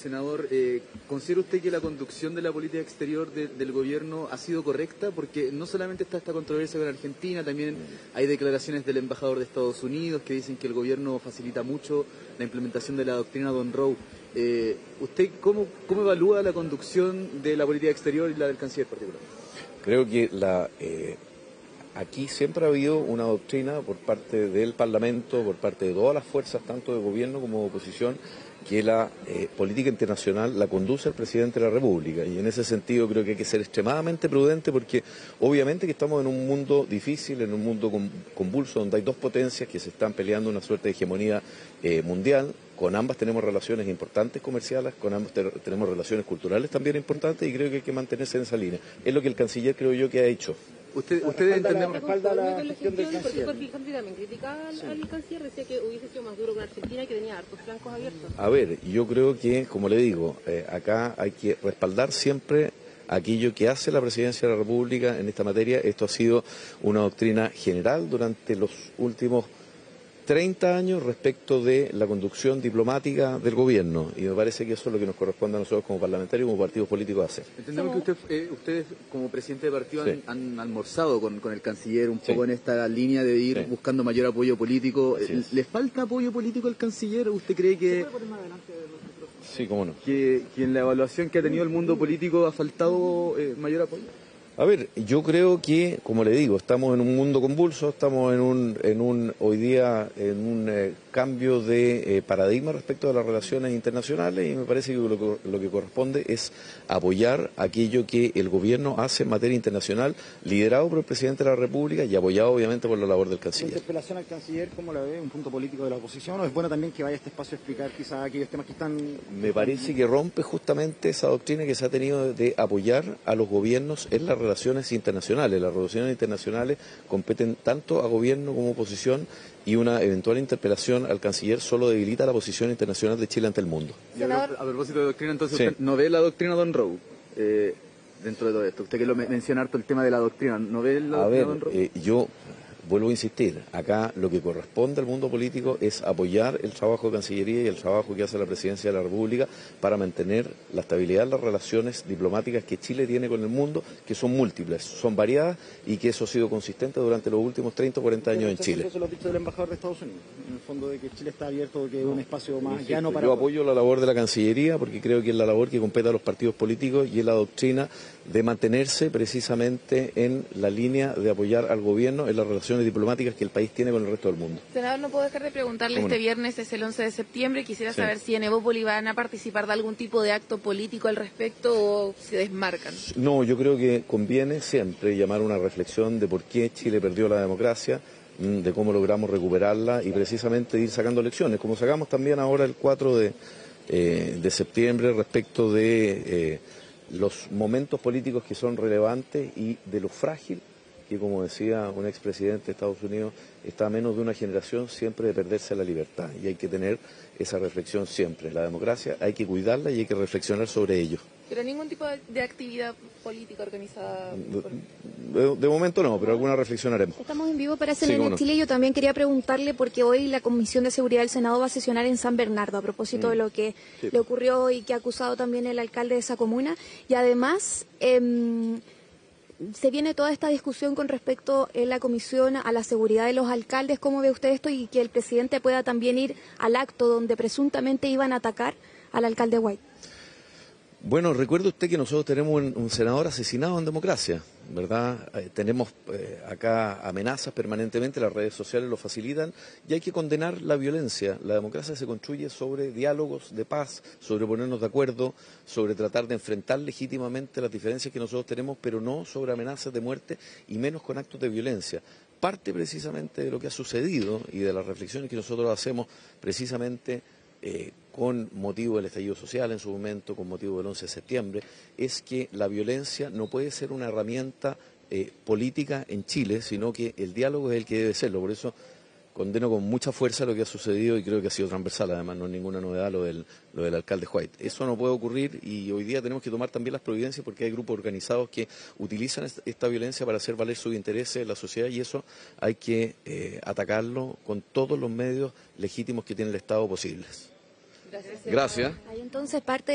senador, ¿considera usted que la conducción de la política exterior del gobierno ha sido correcta? Porque no solamente está esta controversia con Argentina, también hay declaraciones del embajador de Estados Unidos que dicen que el gobierno facilita mucho la implementación de la doctrina Monroe. ¿Usted cómo evalúa la conducción de la política exterior y la del canciller particular? Creo que aquí siempre ha habido una doctrina por parte del Parlamento, por parte de todas las fuerzas, tanto de gobierno como de oposición, que la política internacional la conduce el presidente de la República. Y en ese sentido creo que hay que ser extremadamente prudente porque obviamente que estamos en un mundo difícil, en un mundo convulso, donde hay dos potencias que se están peleando una suerte de hegemonía mundial. Con ambas tenemos relaciones importantes comerciales, con ambas tenemos relaciones culturales también importantes y creo que hay que mantenerse en esa línea. Es lo que el canciller creo yo que ha hecho. ¿Ustedes respalda la gestión del canciller? Porque Jorge también criticaba al canciller, decía que hubiese sido más duro con Argentina y que tenía hartos flancos abiertos. A ver, yo creo que, como le digo, acá hay que respaldar siempre aquello que hace la Presidencia de la República en esta materia. Esto ha sido una doctrina general durante los últimos 30 años respecto de la conducción diplomática del gobierno y me parece que eso es lo que nos corresponde a nosotros como parlamentarios y como partidos políticos hacer. Entendemos que ustedes como presidente de partido sí. han almorzado con el canciller un poco en esta línea de ir buscando mayor apoyo político. ¿Le falta apoyo político al canciller? ¿Usted cree que, sí, cómo no, que en la evaluación que ha tenido el mundo político ha faltado mayor apoyo? A ver, yo creo que, como le digo, estamos en un mundo convulso, estamos hoy día en un cambio de paradigma respecto de las relaciones internacionales y me parece que lo que corresponde es apoyar aquello que el gobierno hace en materia internacional, liderado por el presidente de la República y apoyado obviamente por la labor del canciller. ¿La interpelación al canciller, cómo la ve? ¿Un punto político de la oposición? ¿O es bueno también que vaya a este espacio a explicar quizás aquellos temas que están...? Me parece que rompe justamente esa doctrina que se ha tenido de apoyar a los gobiernos en las relaciones internacionales. Las relaciones internacionales competen tanto a gobierno como oposición y una eventual interpelación al canciller solo debilita la posición internacional de Chile ante el mundo. A propósito de doctrina, entonces, ¿usted no ve la doctrina Monroe dentro de todo esto? Usted que lo menciona harto el tema de la doctrina, ¿no ve la doctrina Monroe? Yo vuelvo a insistir, acá lo que corresponde al mundo político es apoyar el trabajo de Cancillería y el trabajo que hace la Presidencia de la República para mantener la estabilidad de las relaciones diplomáticas que Chile tiene con el mundo, que son múltiples, son variadas y que eso ha sido consistente durante los últimos 30 o 40 años en Chile. Eso lo ha dicho el embajador de Estados Unidos, en el fondo de que Chile está abierto, que es un espacio más llano para... Yo apoyo la labor de la Cancillería porque creo que es la labor que compete a los partidos políticos y es la doctrina de mantenerse precisamente en la línea de apoyar al gobierno en las relaciones diplomáticas que el país tiene con el resto del mundo. Senador, no puedo dejar de preguntarle, este viernes es el 11 de septiembre, quisiera saber si en Evópoli van a participar de algún tipo de acto político al respecto o se desmarcan. No, yo creo que conviene siempre llamar a una reflexión de por qué Chile perdió la democracia, de cómo logramos recuperarla y precisamente ir sacando lecciones, como sacamos también ahora el 4 de septiembre respecto de los momentos políticos que son relevantes y de lo frágil que, como decía un expresidente de Estados Unidos, está a menos de una generación siempre de perderse la libertad y hay que tener esa reflexión siempre. La democracia hay que cuidarla y hay que reflexionar sobre ello. ¿Pero ningún tipo de actividad política organizada? De momento no, pero alguna reflexión haremos. Estamos en vivo para CNN Chile. Yo también quería preguntarle, porque hoy la Comisión de Seguridad del Senado va a sesionar en San Bernardo a propósito de lo que le ocurrió y que ha acusado también el alcalde de esa comuna. Y además se viene toda esta discusión con respecto en la comisión a la seguridad de los alcaldes. ¿Cómo ve usted esto? Y que el presidente pueda también ir al acto donde presuntamente iban a atacar al alcalde White. Bueno, recuerde usted que nosotros tenemos un senador asesinado en democracia, ¿verdad? Tenemos acá amenazas permanentemente, las redes sociales lo facilitan y hay que condenar la violencia. La democracia se construye sobre diálogos de paz, sobre ponernos de acuerdo, sobre tratar de enfrentar legítimamente las diferencias que nosotros tenemos, pero no sobre amenazas de muerte y menos con actos de violencia. Parte precisamente de lo que ha sucedido y de las reflexiones que nosotros hacemos precisamente con motivo del estallido social en su momento, con motivo del 11 de septiembre, es que la violencia no puede ser una herramienta política en Chile, sino que el diálogo es el que debe serlo. Por eso condeno con mucha fuerza lo que ha sucedido y creo que ha sido transversal, además no es ninguna novedad lo del alcalde White. Eso no puede ocurrir y hoy día tenemos que tomar también las providencias porque hay grupos organizados que utilizan esta violencia para hacer valer sus intereses en la sociedad y eso hay que atacarlo con todos los medios legítimos que tiene el Estado posibles. Gracias. Gracias. Ahí entonces parte